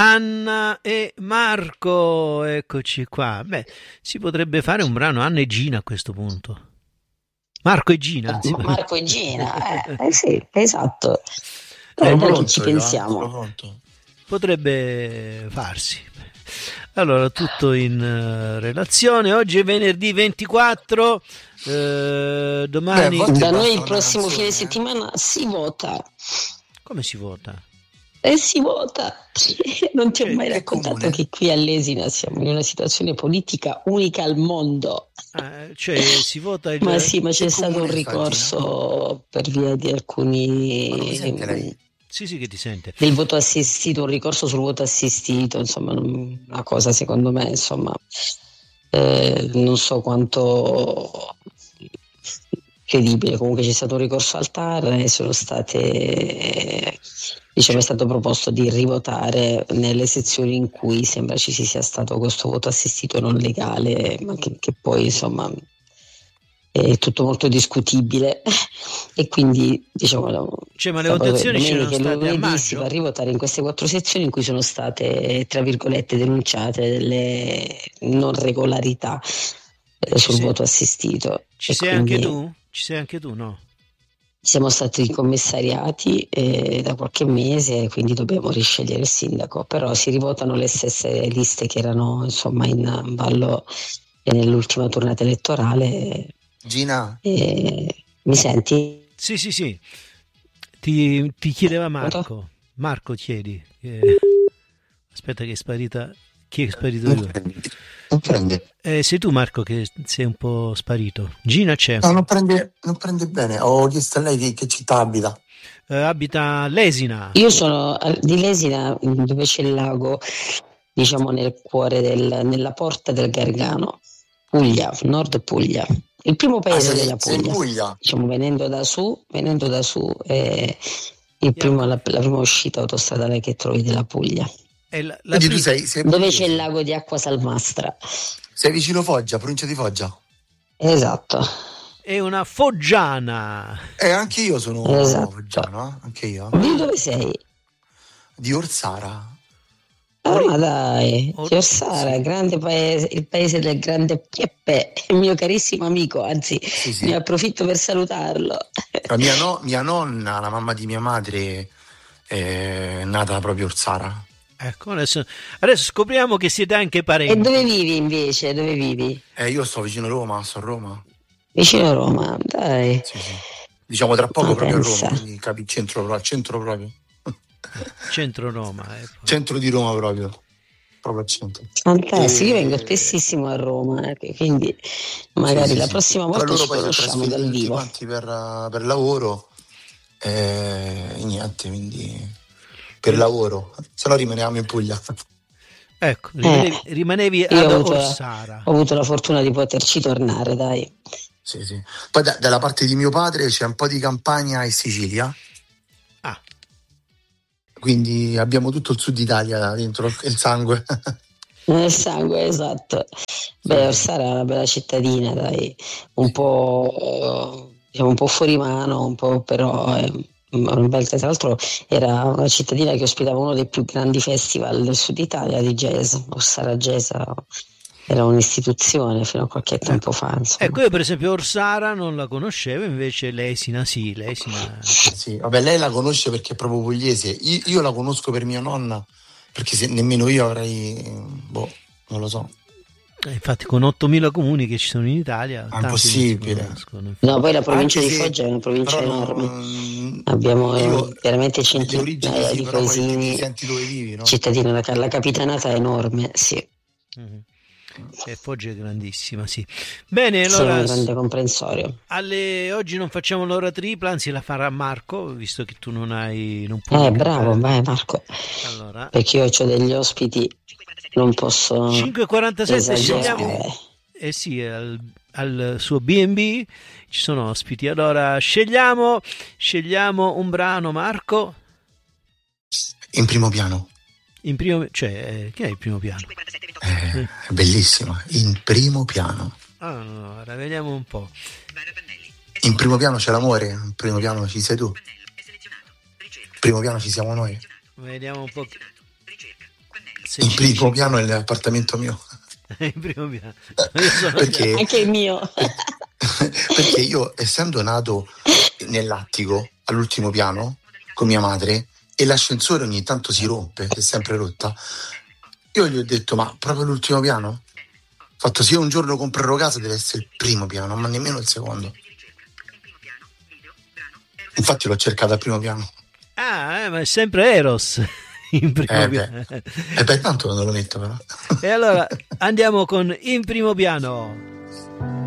Anna e Marco, eccoci qua. Beh, si potrebbe fare un brano Anna e Gina a questo punto. Marco e Gina, anzi. Marco e Gina, sì, esatto. Sono Dai che pronto ci io, sono pensiamo. pronto. Potrebbe farsi. Allora, tutto in relazione. Oggi è venerdì 24, domani... Beh, Da noi il una prossimo canzone, fine settimana si vota. Come si vota? Si vota. Non ti ho mai che raccontato comune? che qui a Lesina siamo in una situazione politica unica al mondo. Cioè, si vota Ma il... sì, ma c'è Che stato un comune sta, Gina? ricorso per via di Ma non mi sente lei? alcuni... Sì, che ti sente. del voto assistito, un ricorso sul voto assistito, insomma, una cosa secondo me, insomma, non so quanto credibile. Comunque c'è stato un ricorso al TAR e sono state, diciamo, è stato proposto di rivotare nelle sezioni in cui sembra ci sia stato questo voto assistito non legale, ma che poi, insomma, è tutto molto discutibile e quindi diciamo Cioè, ma le votazioni c'erano domenica e state a lunedì si va a maggio? rivotare in queste 4 sezioni in cui sono state tra virgolette denunciate delle non regolarità sul voto assistito Ci e sei anche quindi tu? Ci sei anche tu, no? siamo stati commissariati da qualche mese, quindi dobbiamo riscegliere il sindaco, però si rivotano le stesse liste che erano insomma in ballo nell'ultima tornata elettorale. Gina? Mi senti? Sì. Ti chiedeva Marco. Marco chiedi. Aspetta che è sparita. Chi è sparito di lui? Non prende. Sei tu Marco che sei un po' sparito. Gina c'è. No, non prende bene. Ho chiesto a lei di che città abita. Abita Lesina. Io sono di Lesina, dove c'è il lago, diciamo nel cuore nella porta del Gargano, Puglia, Nord Puglia, il primo paese della Sei in Puglia. Puglia? Diciamo venendo da su, la prima uscita autostradale che trovi della Puglia. Quindi tu sei dove pugliese. c'è il lago di acqua salmastra. Sei vicino Foggia, provincia di Foggia. Esatto. È una foggiana. Anche io sono foggiano, anche io. Di dove sei? Di Orsara. Ma dai, di Orsara, sì. grande paese, il paese del grande Peppe, il mio carissimo amico, anzi Sì. ne approfitto per salutarlo. Mia nonna, la mamma di mia madre, è nata proprio a Orsara. Ecco, adesso scopriamo che siete anche parenti. E dove vivi invece? Dove vivi? Io sto vicino a Roma, sto a Roma. Vicino a Roma, dai. Sì. Diciamo tra poco proprio pensa. a Roma, quindi capi, al centro proprio. Centro Roma. Centro di Roma proprio al centro. Fantastico, io vengo spessissimo a Roma, quindi magari la prossima volta ci conosciamo dal vivo. Tutti per lavoro e niente, quindi per lavoro, se no rimaniamo in Puglia. Ecco, rimanevi ad Orsara. Ho avuto la fortuna di poterci tornare, dai. Sì. Poi dalla parte di mio padre c'è un po' di Campania e Sicilia. Quindi abbiamo tutto il sud Italia dentro il sangue. Nel sangue, esatto. Beh, Orsara è una bella cittadina, dai, un po' fuori mano, un po' però tra l'altro era una cittadina che ospitava uno dei più grandi festival del sud Italia di jazz. Orsara Jazz era un'istituzione fino a qualche tempo fa. Insomma. Ecco, io per esempio Orsara non la conoscevo, invece Lesina sì. Sì, vabbè, lei la conosce perché è proprio pugliese. Io la conosco per mia nonna, perché se nemmeno io avrei, non lo so. Infatti con 8.000 comuni che ci sono in Italia, è impossibile. No, poi la provincia di Foggia è una provincia enorme. Abbiamo veramente centinaia di paesini, senti dove vivi, no? cittadina, la capitanata è enorme, sì. E Foggia è grandissima, sì. Bene, allora un grande comprensorio. oggi non facciamo l'ora tripla, anzi la farà Marco, visto che tu non puoi bravo, vai Marco. Allora. Perché io ho degli ospiti, non posso 5:47 scegliamo. Sì, al suo B&B ci sono ospiti. Allora scegliamo un brano, Marco. In primo piano. Che è il primo piano? È bellissimo, in primo piano. Allora, vediamo un po'. In primo piano c'è l'amore, in primo piano ci sei tu. In primo piano ci siamo noi. Vediamo un po'. se In ci primo dici piano è l'appartamento mio. in primo piano. Io sono Perché, Anche il mio. perché io, essendo nato nell'attico, all'ultimo piano, con mia madre, e l'ascensore ogni tanto si rompe, si è sempre rotta, io gli ho detto, ma proprio l'ultimo piano? Fatto, se io un giorno comprerò casa deve essere il primo piano, ma nemmeno il secondo. Infatti l'ho cercato al primo piano. ma è sempre Eros in primo piano. Tanto non lo metto però. E allora andiamo con In primo piano.